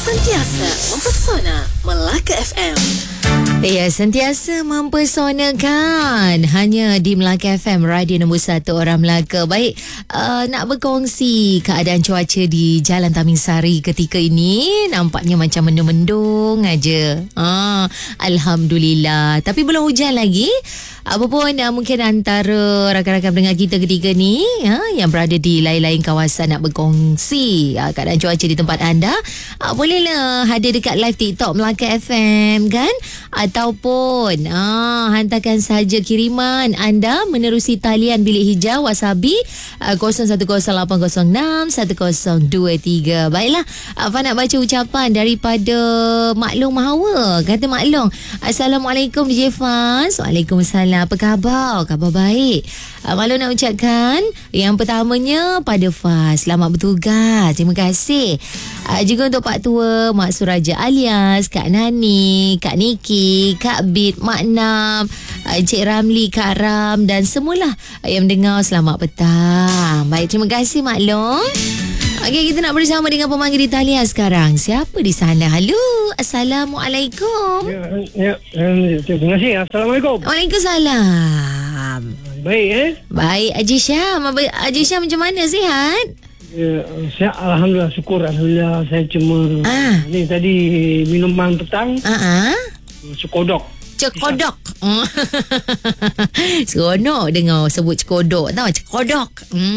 Sentiasa mempesona Melaka FM. Ya, sentiasa mempesonakan hanya di Melaka FM, radio nombor 1 orang Melaka. Baik, nak berkongsi keadaan cuaca di Jalan Tamingsari ketika ini. Nampaknya macam mendung-mendung aja. Alhamdulillah. Tapi belum hujan lagi. Apa pun mungkin antara rakan-rakan pendengar kita ketika ni yang berada di lain-lain kawasan nak berkongsi keadaan cuaca di tempat anda, bolehlah hadir dekat live TikTok Melaka FM kan, ataupun hantarkan saja kiriman anda menerusi talian bilik hijau Wasabi 0108061023. Baiklah, Afan nak baca ucapan daripada Mak Long Mahawa. Kata Mak Long, Assalamualaikum DJ Faz. Waalaikumsalam. Apa khabar? Khabar baik. Mak Long nak ucapkan yang pertamanya pada Faz, selamat bertugas. Terima kasih. Juga untuk Pak Tua, Mak Suraja alias Kak Nani, Kak Niki, Kak Bit, Mak Nam, Encik Ramli, Kak Ram dan semualah yang mendengar, selamat petang. Baik, terima kasih Mak Long. Okey, kita nak bersama dengan pemanggil di talian sekarang. Siapa di sana? Halo, Assalamualaikum. Terima kasih. Assalamualaikum. Waalaikumsalam. Baik Baik, Haji Syam. Haji Syam macam mana, sihat? Sihat, Alhamdulillah, syukur. Alhamdulillah, saya cuma ni tadi minuman petang. Cekodok. Seronok dengar sebut cekodok. Tahu cekodok.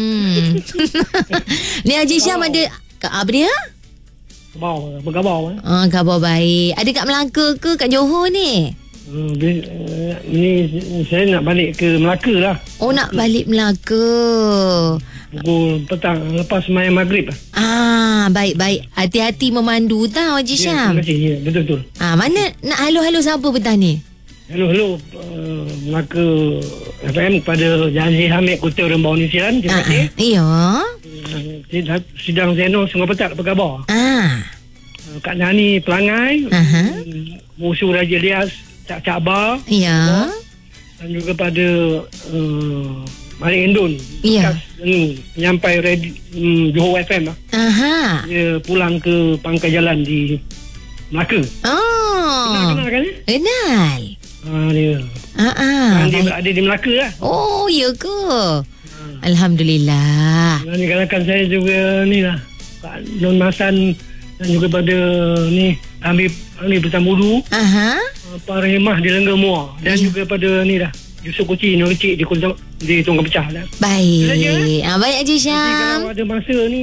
Ni Haji Syam ada apa dia? Berkhabar. Khabar baik. Ada kat Melaka ke kat Johor ni? Ni saya nak balik ke Melaka lah. Oh, nak balik Melaka. Pukul petang lepas sembahyang maghrib. Baik. Hati-hati memandu tau Haji Syam. Terima kasih. Betul. Mana nak halo-halo siapa petang ni? Hello Melaka FM kepada Jazir Hamid Kota Rembau Nisiran. Terima kasih. Ya. Sidang Zeno Sungai Petak, apa khabar? Kak Nani Pelangai, Musuh Raja Lias Cak Bar. Ya. Dan juga pada Malik Endun. Ya. Penyampai Johor FM lah. Dia pulang ke pangkai jalan di Melaka. Kenal kan? Kenal. Dia. Dia berada di Melaka lah. Oh, ya ke? Alhamdulillah. Dan rakan saya juga ni lah, Pak Don Masan, dan juga pada ni Amir Bertambudu, Pak Remah di Lenggah Muar, dan juga pada ni lah Yusuf Kuci Nur Cik di Tunggal Pecah lah. Baik. Baik Haji Syam. Jadi kalau ada masa ni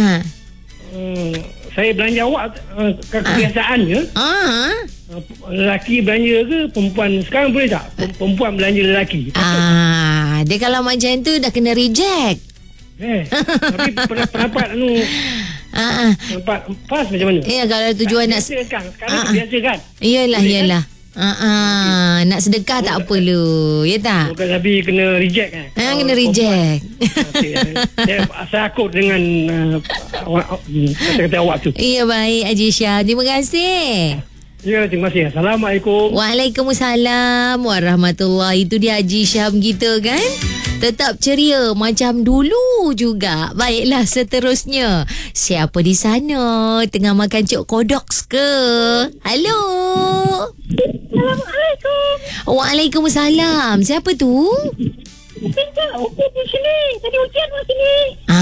saya belanja awak kebiasaannya. Lelaki belanja ke perempuan? Sekarang boleh tak perempuan belanja lelaki? Dia kalau macam tu dah kena reject. Tapi pendapat pendapat pas macam mana? Ya, kalau tujuan nak sekarang biasa kan? Iyalah. Nak sedekah tak apa lu. Ya tak? Bukan tapi kena reject kan? Kena reject. Saya akut dengan kata-kata awak tu. Ya, baik Haji Syah. Terima kasih. Ya, terima kasih. Assalamualaikum. Waalaikumsalam warahmatullahi. Itu dia Haji Syam kita kan. Tetap ceria macam dulu juga. Baiklah, seterusnya. Siapa di sana? Tengah makan cok kodok ke? Halo. Assalamualaikum. Waalaikumsalam. Siapa tu? Okey di sini. Tadi hujan di sini.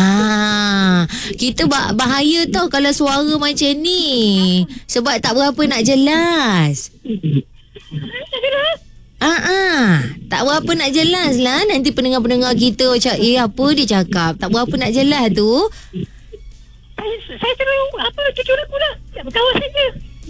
Kita bahaya tau kalau suara macam ni. Sebab tak berapa nak jelas. Tak jelas. Tak berapa nak jelas lah. Nanti pendengar-pendengar kita macam apa dia cakap. Tak berapa nak jelas tu. Saya terus cucur aku lah. Tak berkawan saja.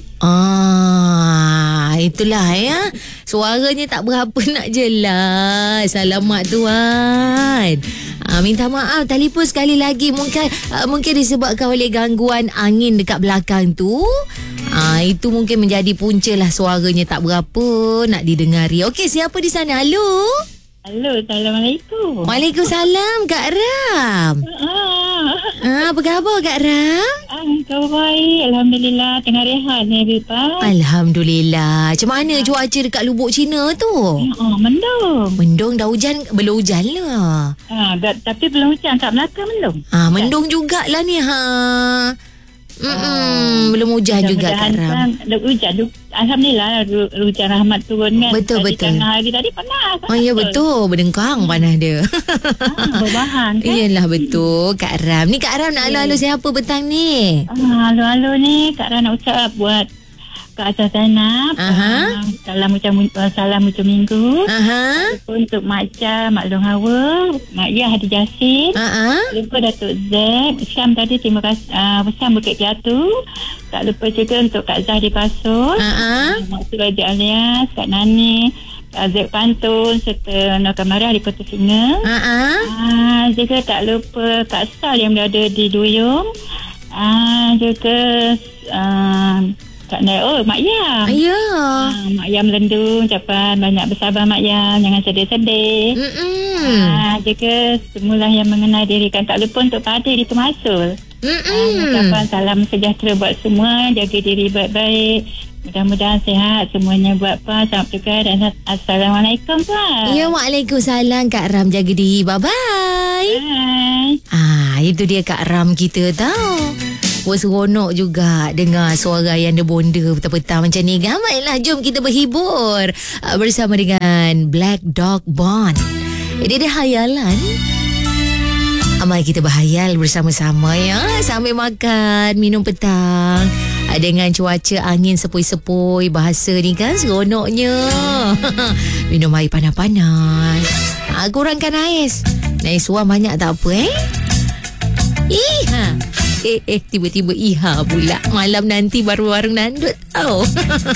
Itulah ya. Suaranya tak berapa nak jelas. Alamak tuan. Minta maaf, telefon sekali lagi. Mungkin disebabkan oleh gangguan angin dekat belakang tu. Itu mungkin menjadi punca lah suaranya tak berapa nak didengari. Okey, siapa di sana? Halo. Assalamualaikum. Waalaikumsalam Kak Ram. Apa khabar Kak Ram? Khabar baik. Alhamdulillah. Tengah rehat ni Pak. Alhamdulillah. Macam mana cuaca dekat Lubuk Cina tu? Mendung dah hujan. Belum hujan lah. Tapi belum hujan kat Melaka belum. Mendung jugalah ni Belum hujan juga Kak Ram. Hujan. Alhamdulillah hujan rahmat turun kan. Betul. Tengah hari tadi panas. Oh ya betul. Berdengkang panas dia. Berbahan kan. Iyalah betul Kak Ram. Ni Kak Ram nak alo-alo siapa petang ni? Halo ni Kak Ram nak ucap buat Kak Azhar Zainab. Salam macam minggu. Untuk Mak Jah, Mak Long Hawa, Mak Yah Hadi Jasin. Lupa Datuk Z, Syam tadi terima kasih. Syam Bukit Piatu. Tak lupa juga untuk Kak Zah di Pasur. Mak Suraja Alias, Kak Nani, Kak Zek Pantun serta Nok Kamarah di Kota Singa. Juga tak lupa Kak Sal yang berada di Duyung. Juga Kak Mak Yam. Ya. Mak Yam Melendung, ucapan banyak bersabar Mak Yam, jangan sedih-sedih. Juga semula yang mengenal diri kan. Tak lupa untuk Pak Adi di Tumasul. Ucapan salam sejahtera buat semua, jaga diri baik-baik. Mudah-mudahan sihat semuanya buat Pak. Selamat bertugas dan Assalamualaikum Pak. Ya, Waalaikumsalam Kak Ram, jaga diri. Bye-bye. Itu dia Kak Ram kita tahu. Seronok juga dengar suara yang dia bonda petang-petang macam ni kan. Baiklah, jom kita berhibur bersama dengan Black Dog Bond. Dia ada hayalan. Mari kita berhayal bersama-sama ya, sambil makan, minum petang dengan cuaca angin sepoi-sepoi. Bahasa ni kan seronoknya. Minum air panas-panas. Kurangkan ais. Naik suam banyak tak apa tiba-tiba pula malam nanti baru warung nandut tau.